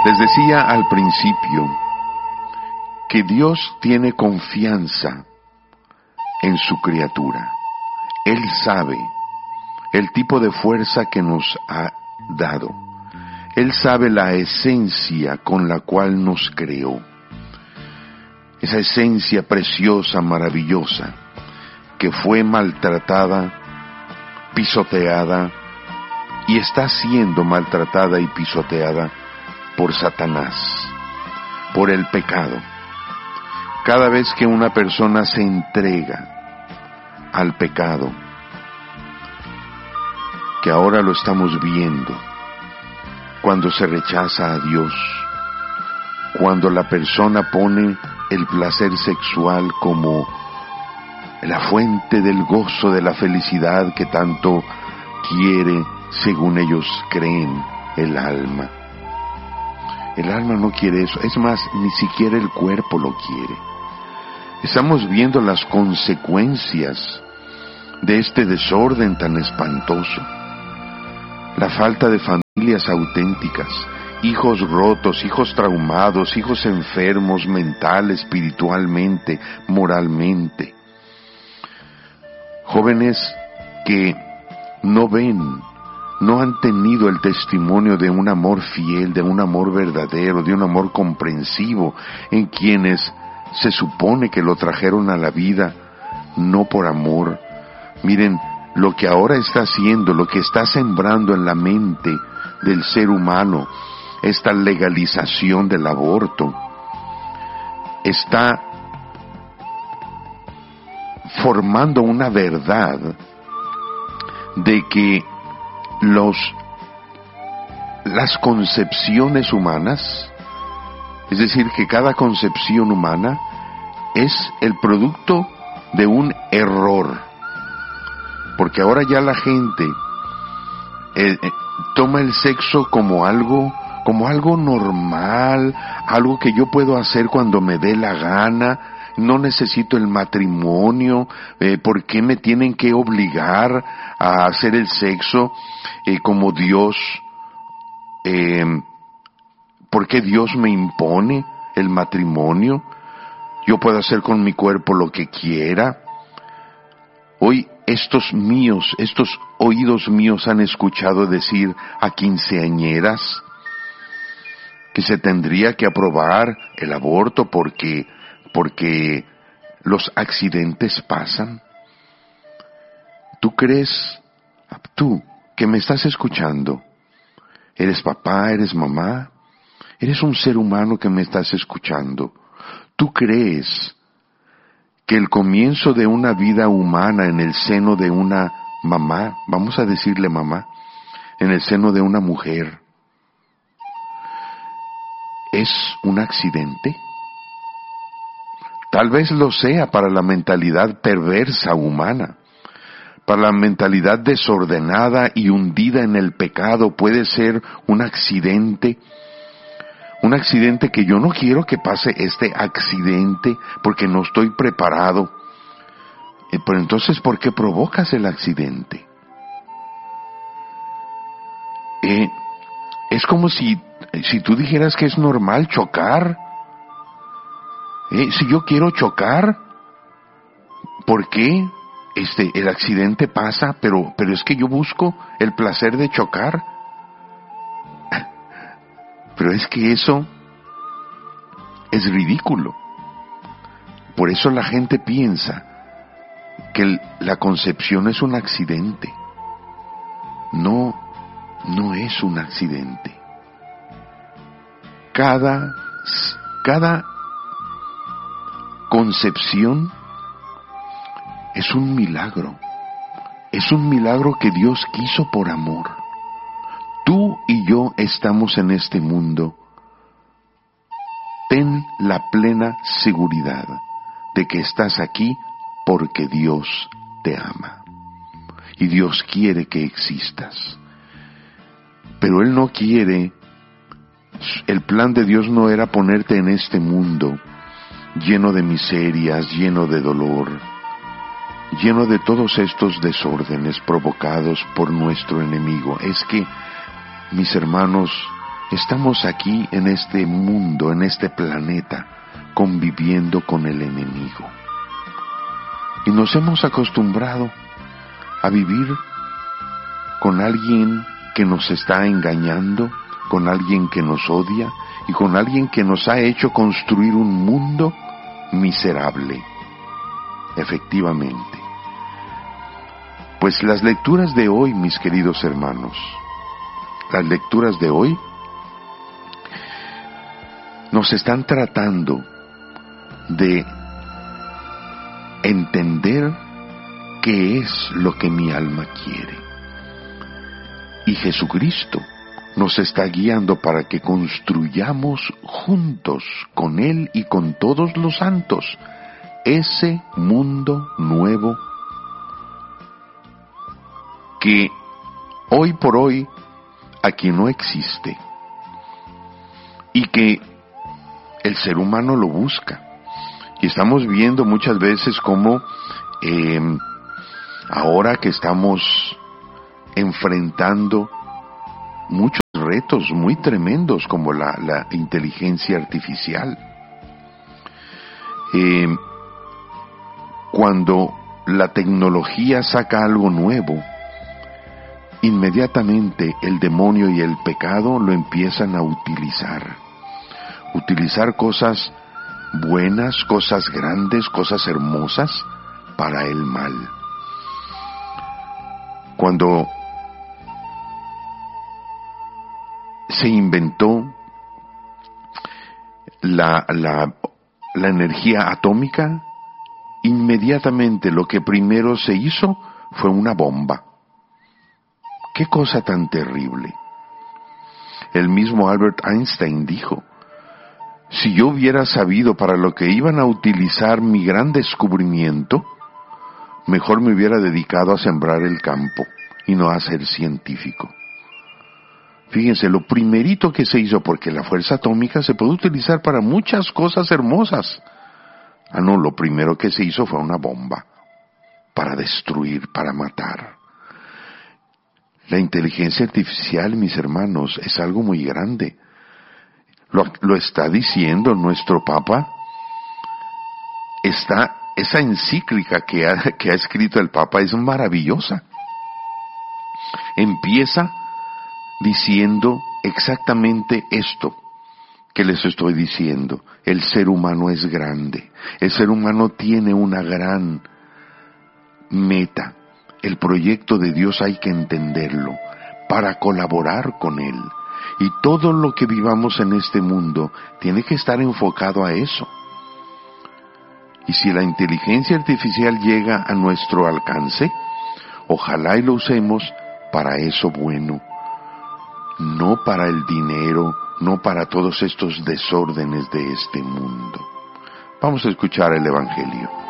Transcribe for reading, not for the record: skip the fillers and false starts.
Les decía al principio que Dios tiene confianza en su criatura. Él sabe el tipo de fuerza que nos ha dado. Él sabe la esencia con la cual nos creó. Esa esencia preciosa, maravillosa, que fue maltratada, pisoteada, y está siendo maltratada y pisoteada por Satanás, por el pecado. Cada vez que una persona se entrega al pecado, que ahora lo estamos viendo, cuando se rechaza a Dios, cuando la persona pone el placer sexual como la fuente del gozo, de la felicidad que tanto quiere, según ellos creen, el alma. El alma no quiere eso, es más, ni siquiera el cuerpo lo quiere. Estamos viendo las consecuencias de este desorden tan espantoso. La falta de familias auténticas, hijos rotos, hijos traumados, hijos enfermos mental, espiritualmente, moralmente. Jóvenes que no ven, no han tenido el testimonio de un amor fiel, de un amor verdadero, de un amor comprensivo, en quienes se supone que lo trajeron a la vida, no por amor. Miren, lo que ahora está haciendo, lo que está sembrando en la mente del ser humano, esta legalización del aborto, está formando una verdad de que las concepciones humanas, es decir, que cada concepción humana es el producto de un error, porque ahora ya la gente toma el sexo como algo normal, algo que yo puedo hacer cuando me dé la gana. No necesito el matrimonio. ¿Por qué me tienen que obligar a hacer el sexo como Dios? ¿Por qué Dios me impone el matrimonio? Yo puedo hacer con mi cuerpo lo que quiera. Hoy estos oídos míos han escuchado decir a quinceañeras que se tendría que aprobar el aborto porque los accidentes pasan. ¿Tú crees, tú que me estás escuchando, eres papá, eres mamá, eres un ser humano que me estás escuchando, tú crees que el comienzo de una vida humana en el seno de una mamá, vamos a decirle mamá, en el seno de una mujer, es un accidente? Tal vez lo sea para la mentalidad perversa humana, para la mentalidad desordenada y hundida en el pecado. Puede ser un accidente que yo no quiero que pase este accidente porque no estoy preparado. Pero entonces, ¿por qué provocas el accidente? Es como si tú dijeras que es normal chocar. Si yo quiero chocar, ¿por qué? El accidente pasa, pero es que yo busco el placer de chocar. Pero es que eso es ridículo. Por eso la gente piensa que la concepción es un accidente. No es un accidente. Cada concepción es un milagro que Dios quiso por amor. Tú y yo estamos en este mundo. Ten la plena seguridad de que estás aquí porque Dios te ama y Dios quiere que existas. Pero Él no quiere, el plan de Dios no era ponerte en este mundo lleno de miserias, lleno de dolor, lleno de todos estos desórdenes provocados por nuestro enemigo. Es que, mis hermanos, Estamos aquí en este mundo, en este planeta, conviviendo con el enemigo. Y nos hemos acostumbrado a vivir con alguien que nos está engañando, con alguien que nos odia y con alguien que nos ha hecho construir un mundo miserable. Efectivamente. Pues las lecturas de hoy, mis queridos hermanos, las lecturas de hoy nos están tratando de entender qué es lo que mi alma quiere. Y Jesucristo nos está guiando para que construyamos juntos con Él y con todos los santos ese mundo nuevo que hoy por hoy aquí no existe y que el ser humano lo busca. Y estamos viendo muchas veces cómo ahora que estamos enfrentando muchos retos muy tremendos como la inteligencia artificial, cuando la tecnología saca algo nuevo, inmediatamente el demonio y el pecado lo empiezan a utilizar cosas buenas, cosas grandes, cosas hermosas para el mal. Cuando se inventó la energía atómica, inmediatamente lo que primero se hizo fue una bomba. ¡Qué cosa tan terrible! El mismo Albert Einstein dijo: si yo hubiera sabido para lo que iban a utilizar mi gran descubrimiento, mejor me hubiera dedicado a sembrar el campo y no a ser científico. Fíjense, lo primerito que se hizo, porque la fuerza atómica se puede utilizar para muchas cosas hermosas. No, lo primero que se hizo fue una bomba para destruir, para matar. La inteligencia artificial, mis hermanos, es algo muy grande. Lo está diciendo nuestro Papa. Esa encíclica que ha escrito el Papa es maravillosa. Empieza diciendo exactamente esto que les estoy diciendo. El ser humano es grande. El ser humano tiene una gran meta. El proyecto de Dios hay que entenderlo para colaborar con Él. Y todo lo que vivamos en este mundo tiene que estar enfocado a eso. Y si la inteligencia artificial llega a nuestro alcance, ojalá y lo usemos para eso bueno, no para el dinero, no para todos estos desórdenes de este mundo. Vamos a escuchar el Evangelio.